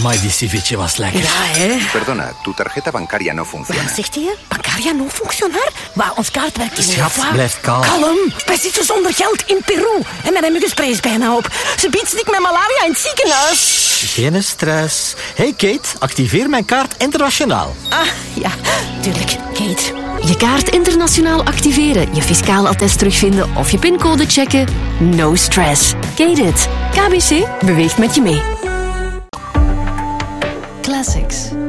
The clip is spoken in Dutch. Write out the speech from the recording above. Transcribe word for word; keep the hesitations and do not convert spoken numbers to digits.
Amai, die ceviche was lekker. Ja, hè? Perdona, tu tarjeta bancaria no funciona. Wat zegt hij? Bancaria non functionar? Waar ons kaart werkt in Schat, Europa. blijf kalm. Kalm. Wij zitten zonder geld in Peru. En mijn muggenspray is bijna op. Ze biedt stik met malaria in het ziekenhuis. Geen stress. Hey Kate, activeer mijn kaart internationaal. Ah, ja. Tuurlijk. Kate. Je kaart internationaal activeren, je fiscaal attest terugvinden of je pincode checken. No stress. Kate it. K B C beweegt met je mee. Classics.